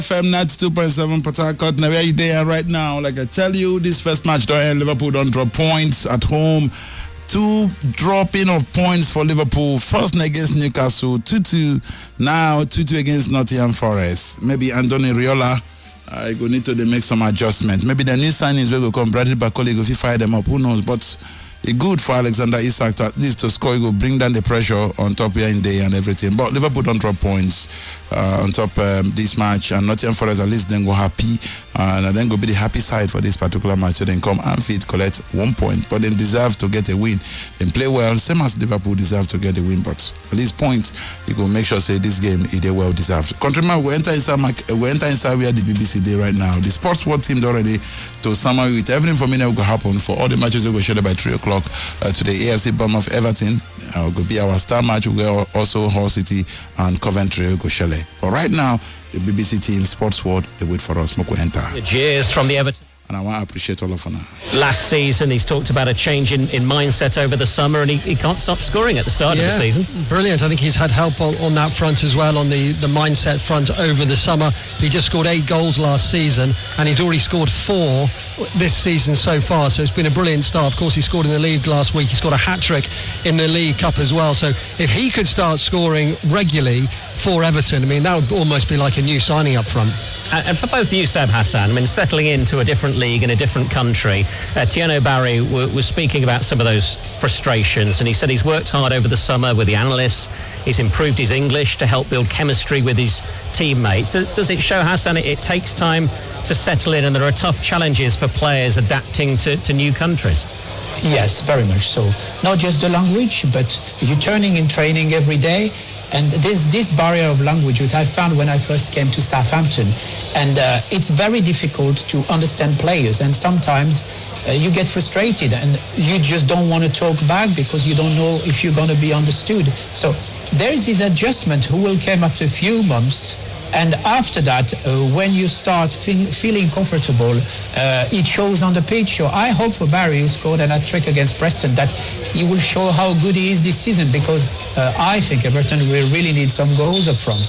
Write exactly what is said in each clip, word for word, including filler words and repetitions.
F M ninety-two point seven Port Harcourt. Now where you there right now? Like I tell you, this first match don't end. Liverpool don't drop points at home. Two dropping of points for Liverpool. First against Newcastle, two two. Now two two against Nottingham Forest. Maybe Andoni Riola. I go need to they make some adjustments. Maybe the new signings will go come. Bradley Bakoli go fire them up. Who knows? But it's good for Alexander Isak to at least to score. He go bring down the pressure on top here in day and everything. But Liverpool don't drop points uh, on top um, this match, and Nottingham Forest at least then go happy, uh, and then go be the happy side for this particular match. So then come Anfield collect one point, but they deserve to get a win. They play well, same as Liverpool deserve to get a win. But at least points, you go make sure say this game is they well deserved. Countryman, we enter inside we enter inside where the B B C day right now. The Sports World team already to summer with everything for me now will happen for all the matches will go scheduled by three o'clock. Uh, today, A F C Bournemouth Everton uh, will be our star match. We will also Hull City and Coventry will go Shelley. But right now, the B B C team, Sports World, they wait for us. Moko enter. Cheers from the Everton. And I want to appreciate all of you now. Last season, he's talked about a change in, in mindset over the summer, and he, he can't stop scoring at the start yeah, of the season. Brilliant. I think he's had help on, on that front as well, on the, the mindset front over the summer. He just scored eight goals last season, and he's already scored four this season so far. So it's been a brilliant start. Of course, he scored in the league last week. He scored a hat-trick in the League Cup as well. So if he could start scoring regularly for Everton, I mean, that would almost be like a new signing up front. And, and for both you, Seb Hassan, I mean, settling into a different league in a different country, uh, Tieno Barry w- was speaking about some of those frustrations, and he said he's worked hard over the summer with the analysts. He's improved his English to help build chemistry with his teammates. So does it show, Hassan, it, it takes time to settle in, and there are tough challenges for players adapting to, to new countries? Yes, very much so. Not just the language, but you're turning in training every day. And there's this barrier of language which I found when I first came to Southampton. And uh, it's very difficult to understand players. And sometimes uh, you get frustrated and you just don't want to talk back because you don't know if you're going to be understood. So there is this adjustment who will come after a few months. And after that, uh, when you start fe- feeling comfortable, uh, it shows on the pitch. So I hope for Barry, who scored an hat-trick against Preston, that he will show how good he is this season, because uh, I think Everton will really need some goals up front.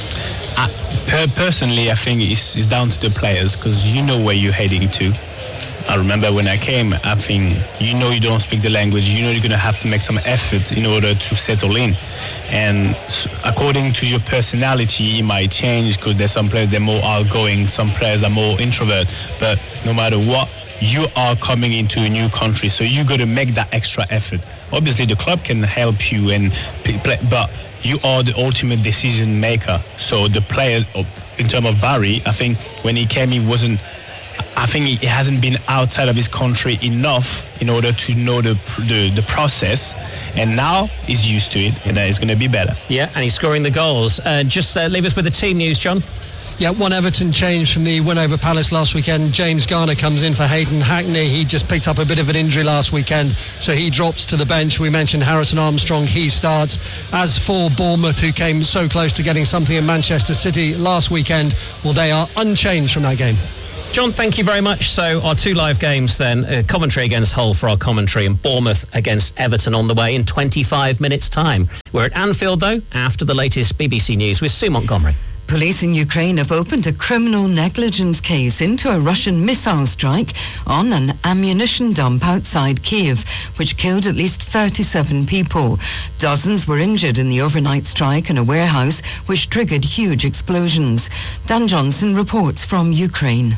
Uh, per- personally, I think it's, it's down to the players, because you know where you're heading to. I remember when I came, I think you know you don't speak the language, you know you're going to have to make some effort in order to settle in. And according to your personality, it might change, because there's some players that are more outgoing, some players are more introvert. But no matter what, you are coming into a new country, so you got to make that extra effort. Obviously, the club can help you, and play, but you are the ultimate decision maker. So the player, in terms of Barry, I think when he came, he wasn't. I think he hasn't been outside of his country enough in order to know the the, the process, and now he's used to it, and it's going to be better. Yeah, and he's scoring the goals. Uh, just uh, leave us with the team news, John. Yeah, one Everton change from the win over Palace last weekend. James Garner comes in for Hayden Hackney. He just picked up a bit of an injury last weekend, so he drops to the bench. We mentioned Harrison Armstrong, he starts. As for Bournemouth, who came so close to getting something in Manchester City last weekend, well, they are unchanged from that game. John, thank you very much. So our two live games then, uh, Coventry against Hull for our commentary, and Bournemouth against Everton on the way in twenty-five minutes' time. We're at Anfield, though, after the latest B B C News with Sue Montgomery. Police in Ukraine have opened a criminal negligence case into a Russian missile strike on an ammunition dump outside Kiev, which killed at least thirty-seven people. Dozens were injured in the overnight strike in a warehouse, which triggered huge explosions. Dan Johnson reports from Ukraine.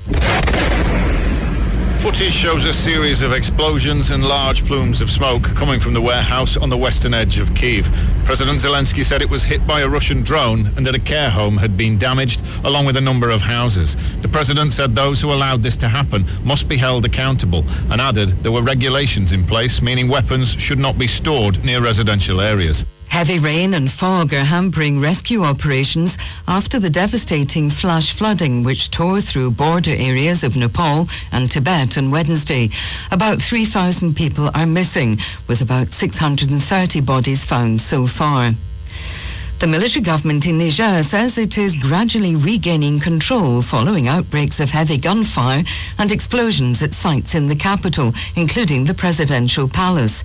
Footage shows a series of explosions and large plumes of smoke coming from the warehouse on the western edge of Kyiv. President Zelensky said it was hit by a Russian drone and that a care home had been damaged, along with a number of houses. The president said those who allowed this to happen must be held accountable, and added there were regulations in place, meaning weapons should not be stored near residential areas. Heavy rain and fog are hampering rescue operations after the devastating flash flooding which tore through border areas of Nepal and Tibet on Wednesday. About three thousand people are missing, with about six hundred thirty bodies found so far. The military government in Niger says it is gradually regaining control following outbreaks of heavy gunfire and explosions at sites in the capital, including the presidential palace.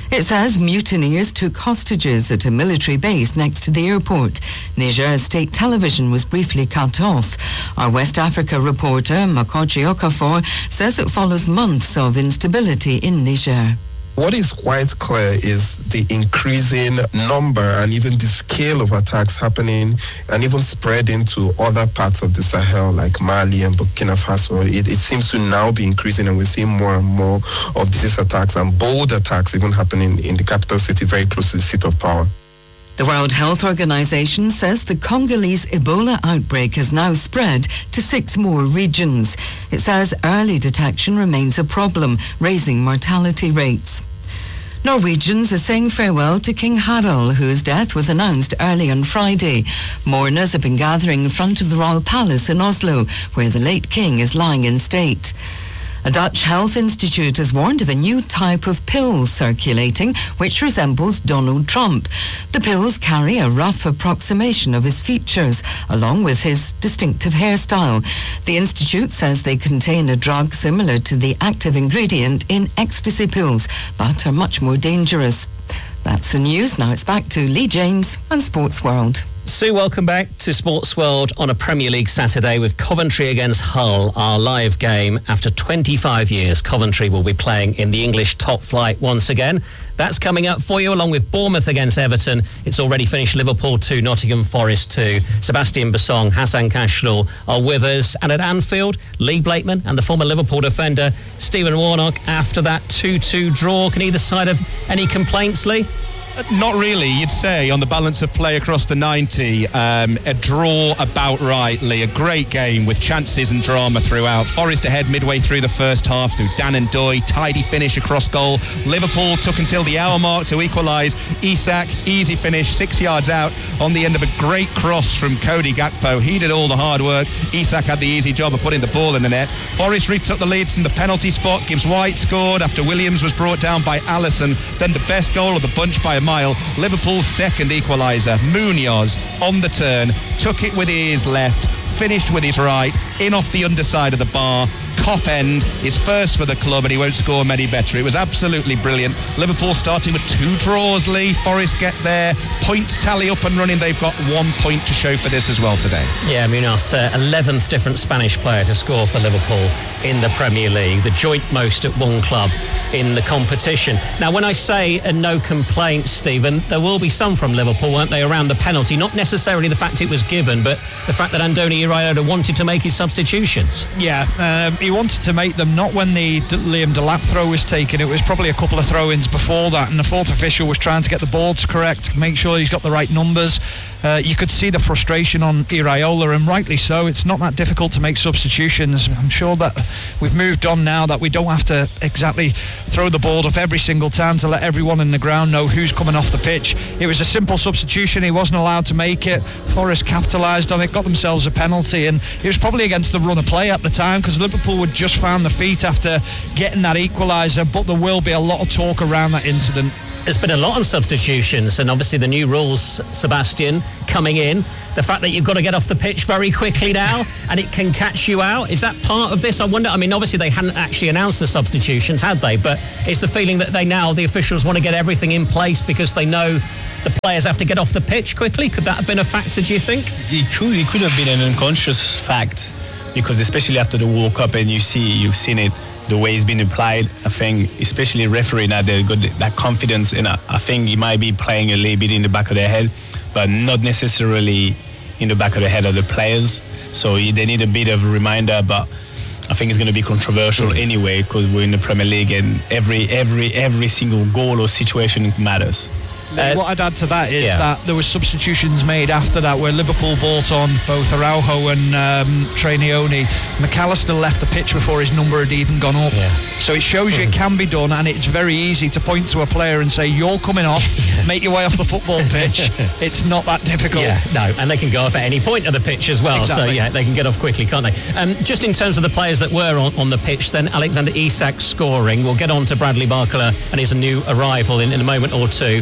It says mutineers took hostages at a military base next to the airport. Niger's state television was briefly cut off. Our West Africa reporter, Makochi Okafor, says it follows months of instability in Niger. What is quite clear is the increasing number and even the scale of attacks happening and even spreading to other parts of the Sahel like Mali and Burkina Faso. It, it seems to now be increasing, and we're seeing more and more of these attacks and bold attacks even happening in the capital city, very close to the seat of power. The World Health Organization says the Congolese Ebola outbreak has now spread to six more regions. It says early detection remains a problem, raising mortality rates. Norwegians are saying farewell to King Harald, whose death was announced early on Friday. Mourners have been gathering in front of the Royal Palace in Oslo, where the late king is lying in state. A Dutch health institute has warned of a new type of pill circulating which resembles Donald Trump. The pills carry a rough approximation of his features, along with his distinctive hairstyle. The institute says they contain a drug similar to the active ingredient in ecstasy pills, but are much more dangerous. That's the news. Now it's back to Lee James and Sports World. Sue, welcome back to Sports World on a Premier League Saturday with Coventry against Hull, our live game. After twenty-five years, Coventry will be playing in the English top flight once again. That's coming up for you, along with Bournemouth against Everton. It's already finished Liverpool two, Nottingham Forest two. Sebastian Bassong, Hassan Kashlaw are with us. And at Anfield, Lee Blakeman and the former Liverpool defender Stephen Warnock. After that two-two draw, can either side have any complaints, Lee? Not really, you'd say, on the balance of play across the ninety. Um, a draw about rightly. A great game with chances and drama throughout. Forest ahead midway through the first half through Dan and Doy. Tidy finish across goal. Liverpool took until the hour mark to equalise. Isak, easy finish, six yards out on the end of a great cross from Cody Gakpo. He did all the hard work. Isak had the easy job of putting the ball in the net. Forest retook the lead from the penalty spot. Gibbs White scored after Williams was brought down by Alisson. Then the best goal of the bunch by a mile, Liverpool's second equaliser. Munoz on the turn, took it with his left, finished with his right, in off the underside of the bar. Cop end, his first for the club, and he won't score many better. It was absolutely brilliant. Liverpool starting with two draws, Lee. Forest get their points tally up and running. They've got one point to show for this as well today. Yeah, Munoz, uh, eleventh different Spanish player to score for Liverpool in the Premier League, the joint most at one club in the competition. Now, when I say uh, no complaints, Stephen, there will be some from Liverpool, won't they, around the penalty? Not necessarily the fact it was given, but the fact that Andoni Iraola wanted to make his substitutions. Yeah, um, he wanted to make them, not when the D- Liam Delap throw was taken. It was probably a couple of throw-ins before that, and the fourth official was trying to get the boards correct, make sure he's got the right numbers. Uh, you could see the frustration on Iraola, and rightly so. It's not that difficult to make substitutions. I'm sure that we've moved on now, that we don't have to exactly throw the board up every single time to let everyone in the ground know who's coming off the pitch. It was a simple substitution. He wasn't allowed to make it. Forest capitalised on it, got themselves a penalty, and it was probably against the run of play at the time, because Liverpool had just found the feet after getting that equaliser, but there will be a lot of talk around that incident. There's been a lot on substitutions, and obviously the new rules, Sebastian, coming in. The fact that you've got to get off the pitch very quickly now and it can catch you out. Is that part of this? I wonder, I mean, obviously they hadn't actually announced the substitutions, had they? But it's the feeling that they now, the officials want to get everything in place because they know the players have to get off the pitch quickly. Could that have been a factor, do you think? It could, it could have been an unconscious fact, because especially after the World Cup, and you see, you've seen it, the way it's been applied, I think, especially referee now, they've got that confidence, and I, I think he might be playing a little bit in the back of their head, but not necessarily in the back of the head of the players. So they need a bit of a reminder, but I think it's going to be controversial anyway, because we're in the Premier League and every every every single goal or situation matters. Uh, what I'd add to that is yeah. that there was substitutions made after that where Liverpool brought on both Araujo and um, Trainioni. McAllister left the pitch before his number had even gone up. Yeah. So it shows you it can be done, and it's very easy to point to a player and say, you're coming off, yeah. make your way off the football pitch. It's not that difficult. Yeah, no, and they can go off at any point of the pitch as well. Exactly. So yeah, they can get off quickly, can't they? Um, just in terms of the players that were on, on the pitch, then Alexander Isak scoring. We'll get on to Bradley Barcola and his new arrival in, in a moment or two. Up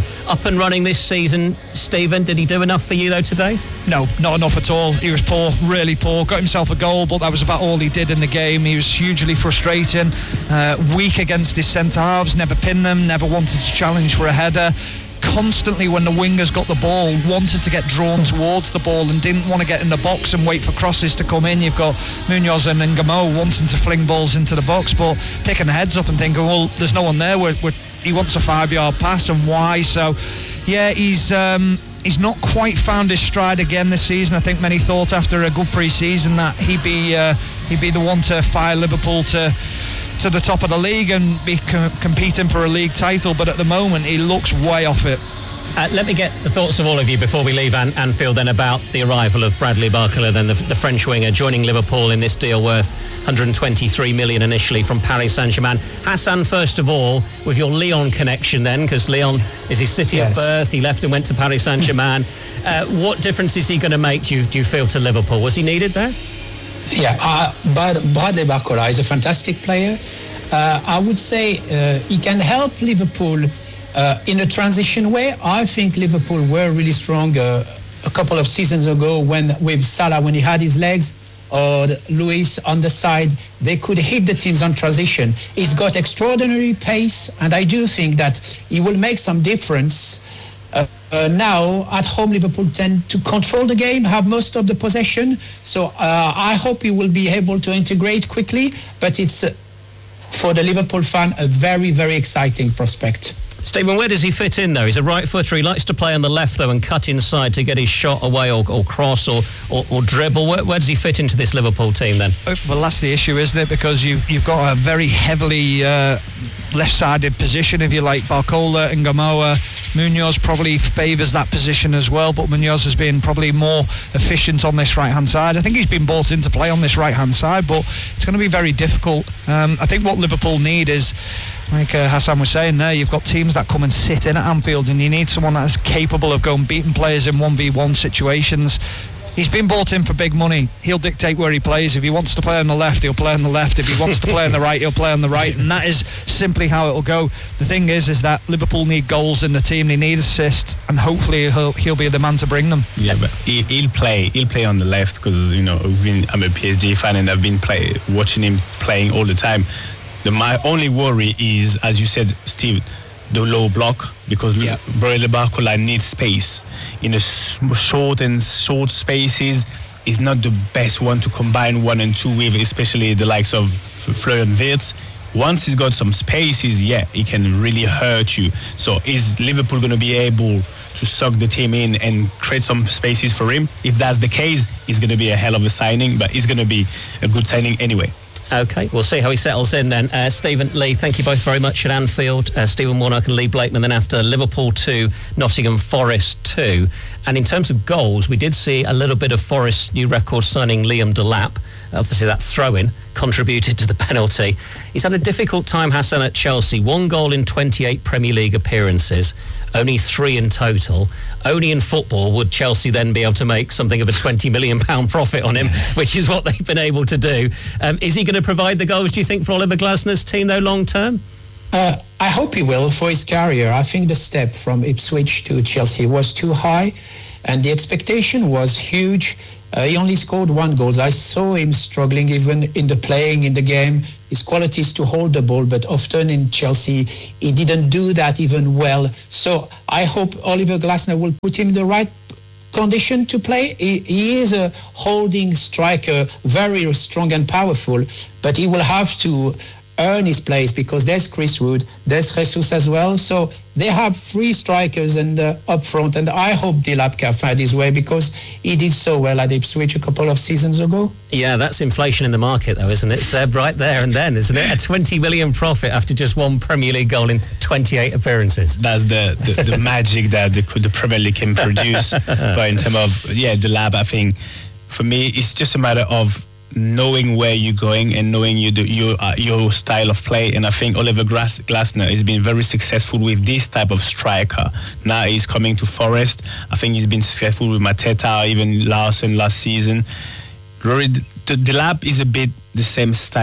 up and running this season, Stephen. Did he do enough for you, though, today? No, not enough at all. He was poor, really poor. Got himself a goal, but that was about all he did in the game. He was hugely frustrating, uh, weak against his centre-halves, never pinned them, never wanted to challenge for a header. Constantly, when the wingers got the ball, wanted to get drawn towards the ball and didn't want to get in the box and wait for crosses to come in. You've got Munoz and Ngamo wanting to fling balls into the box, but picking the heads up and thinking, well, there's no one there. We're, we're, he wants a five-yard pass, and why? So, yeah, he's um, he's not quite found his stride again this season. I think many thought after a good pre-season that he'd be uh, he'd be the one to fire Liverpool to. to the top of the league and be co- competing for a league title, but at the moment he looks way off it. Uh, let me get the thoughts of all of you before we leave An- Anfield then about the arrival of Bradley Barcola, then the, the French winger joining Liverpool in this deal worth one hundred twenty-three million initially from Paris Saint-Germain. Hassan, first of all, with your Lyon connection then, because Lyon is his city yes. of birth. He left and went to Paris Saint-Germain. uh, what difference is he going to make, do you, do you feel, to Liverpool? Was he needed there? Yeah, uh, but Bradley Barcola is a fantastic player. Uh, I would say uh, he can help Liverpool uh, in a transition way. I think Liverpool were really strong uh, a couple of seasons ago when with Salah, when he had his legs, or Luis on the side, they could hit the teams on transition. He's got extraordinary pace, and I do think that he will make some difference. Uh, uh, now, at home, Liverpool tend to control the game, have most of the possession. So uh, I hope he will be able to integrate quickly. But it's, uh, for the Liverpool fan, a very, very exciting prospect. Stephen, where does he fit in, though? He's a right footer. He likes to play on the left, though, and cut inside to get his shot away or, or cross or, or, or dribble. Where, where does he fit into this Liverpool team, then? Well, that's the issue, isn't it? Because you, you've got a very heavily uh, left-sided position, if you like. Barcola and Gamoa. Munoz probably favours that position as well, but Munoz has been probably more efficient on this right-hand side. I think he's been brought in to play on this right-hand side, but it's going to be very difficult. Um, I think what Liverpool need is, like uh, Hassan was saying there, you've got teams that come and sit in at Anfield, and you need someone that's capable of going beating players in one v one situations. He's been bought in for big money. He'll dictate where he plays. If he wants to play on the left, he'll play on the left. If he wants to play on the right, he'll play on the right. And that is simply how it'll go. The thing is, is that Liverpool need goals in the team. They need assists, and hopefully he'll, he'll be the man to bring them. Yeah, but he, he'll play. He'll play on the left because, you know, we've been, I'm a P S G fan and I've been play, watching him playing all the time. The, my only worry is, as you said, Steve, the low block, because yeah. Bradley Barcola needs space in a short and short spaces. Is not the best one to combine one and two with, especially the likes of Florian Wirtz. Once he's got some spaces, yeah, he can really hurt you. So is Liverpool going to be able to suck the team in and create some spaces for him? If that's the case, it's going to be a hell of a signing, but it's going to be a good signing anyway. OK, we'll see how he settles in then. Uh, Stephen, Lee, thank you both very much at Anfield. Uh, Stephen Warnock and Lee Blakeman then after Liverpool two, Nottingham Forest two. And in terms of goals, we did see a little bit of Forest's new record signing Liam Delap. Obviously that throw-in contributed to the penalty. He's had a difficult time, Hassan, at Chelsea. One goal in twenty-eight Premier League appearances, only three in total. Only in football would Chelsea then be able to make something of a twenty million pounds profit on him, which is what they've been able to do. Um, is he going to provide the goals, do you think, for Oliver Glasner's team, though, long term? Uh, I hope he will for his career. I think the step from Ipswich to Chelsea was too high, and the expectation was huge. Uh, he only scored one goal. I saw him struggling even in the playing in the game. His quality is to hold the ball, but often in Chelsea, he didn't do that even well. So I hope Oliver Glasner will put him in the right condition to play. He, he is a holding striker, very strong and powerful, but he will have to earn his place because there's Chris Wood, there's Jesus as well. So they have three strikers and uh, up front, and I hope Delap can find his way because he did so well at Ipswich a couple of seasons ago. Yeah, that's inflation in the market, though, isn't it, Seb? Right there and then, isn't it? A twenty million profit after just one Premier League goal in twenty-eight appearances. That's the, the, the magic that the, the Premier League can produce. But in terms of, yeah, Delap, I think, for me, it's just a matter of knowing where you're going and knowing you do, your uh, your style of play. And I think Oliver Glas- Glasner has been very successful with this type of striker. Now he's coming to Forest. I think he's been successful with Mateta, even Larson last season. Rory Delap is a bit the same style of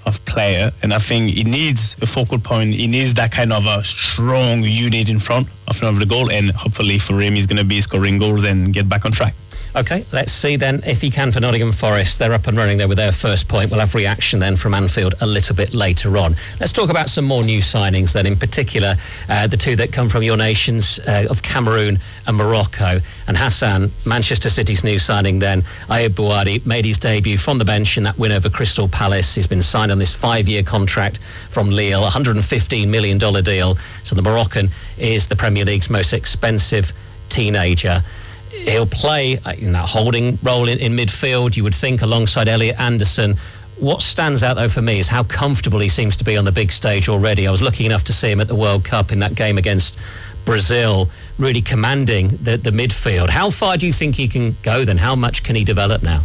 of player, and I think he needs a focal point. He needs that kind of a strong unit in front of front of the goal, and hopefully for him, he's going to be scoring goals and get back on track. OK, let's see then if he can for Nottingham Forest. They're up and running there with their first point. We'll have reaction then from Anfield a little bit later on. Let's talk about some more new signings then, in particular uh, the two that come from your nations uh, of Cameroon and Morocco. And Hassan, Manchester City's new signing then, Ayoub Bouhaddi, made his debut from the bench in that win over Crystal Palace. He's been signed on this five-year contract from Lille, a one hundred fifteen million dollars deal. So the Moroccan is the Premier League's most expensive teenager. He'll play in that holding role in, in midfield, you would think, alongside Elliot Anderson. What stands out, though, for me is how comfortable he seems to be on the big stage already. I was lucky enough to see him at the World Cup in that game against Brazil, really commanding the, the midfield. How far do you think he can go, then? How much can he develop now?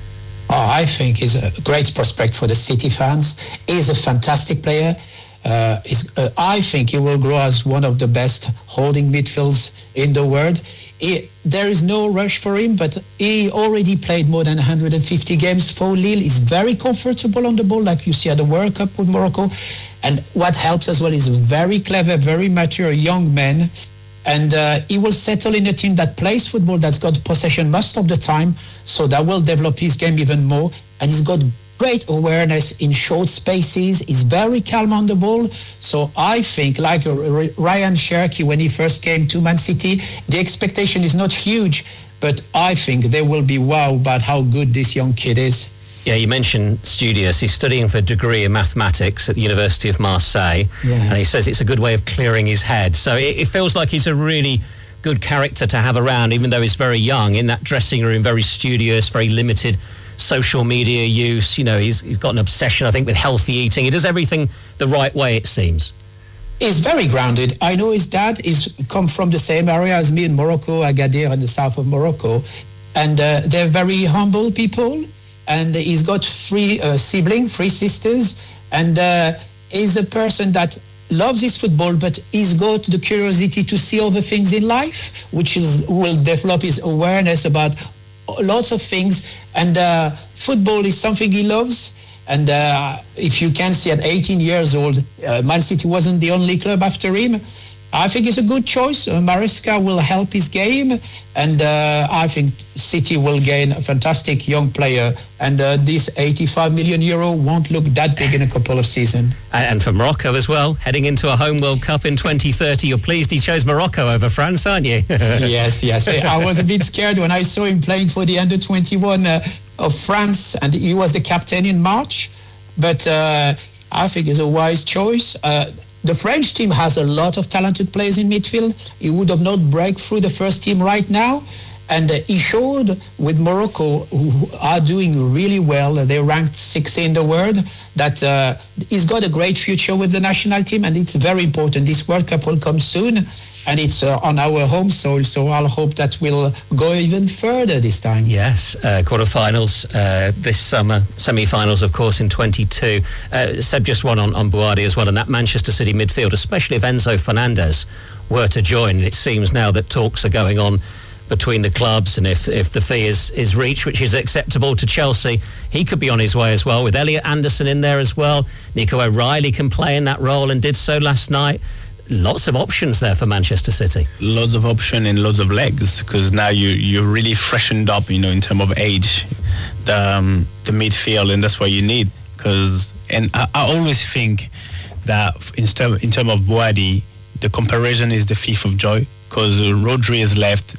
Oh, I think he's a great prospect for the City fans. He's a fantastic player. Uh, uh, I think he will grow as one of the best holding midfields in the world. He, there is no rush for him, but he already played more than one hundred fifty games for Lille. He's very comfortable on the ball, like you see at the World Cup with Morocco. And what helps as well is a very clever, very mature young man. And uh, he will settle in a team that plays football, that's got possession most of the time. So that will develop his game even more. And he's got great awareness in short spaces. He's very calm on the ball. So I think, like Ryan Cherki when he first came to Man City, the expectation is not huge, but I think they will be wow about how good this young kid is. Yeah, you mentioned Studious. He's studying for a degree in mathematics at the University of Marseille, yeah. and he says it's a good way of clearing his head. So it, it feels like he's a really good character to have around, even though he's very young, in that dressing room, very studious, very limited social media use. You know, he's he's got an obsession, I think, with healthy eating. He does everything the right way, it seems. He's very grounded. I know his dad is come from the same area as me in Morocco, Agadir, in the south of Morocco, and uh, they're very humble people. And he's got three uh, siblings, three sisters, and uh, he's a person that loves his football, but he's got the curiosity to see other things in life, which is will develop his awareness about lots of things. And uh, football is something he loves. And uh, if you can see, at eighteen years old, uh, Man City wasn't the only club after him. I think it's a good choice. Uh, Maresca will help his game, and uh, I think City will gain a fantastic young player. And uh, this eighty-five million euro won't look that big in a couple of seasons. And for Morocco as well, heading into a home World Cup in twenty thirty, you're pleased he chose Morocco over France, aren't you? Yes, yes. I was a bit scared when I saw him playing for the under twenty-one uh, of France, and he was the captain in March. But uh, I think it's a wise choice. Uh, The French team has a lot of talented players in midfield. He would have not break through the first team right now. And uh, he showed with Morocco, who are doing really well, they ranked sixth in the world, that uh, he's got a great future with the national team. And it's very important. This World Cup will come soon, and it's uh, on our home soil. So I'll hope that we'll go even further this time. Yes, uh, quarterfinals uh, this summer, semi-finals, of course, in twenty-two. Uh, Seb just won on, on Bouhaddi as well, and that Manchester City midfield, especially if Enzo Fernandez were to join. It seems now that talks are going on between the clubs, and if, if the fee is, is reached, which is acceptable to Chelsea, he could be on his way as well, with Elliot Anderson in there as well. Nico O'Reilly can play in that role and did so last night. Lots of options there for Manchester City. Lots of options and lots of legs, because now you, you're really freshened up, you know, in terms of age, the, um, the midfield, and that's what you need. Because, and I, I always think that in terms in term of Bouhaddi, the comparison is the thief of joy, because Rodri has left,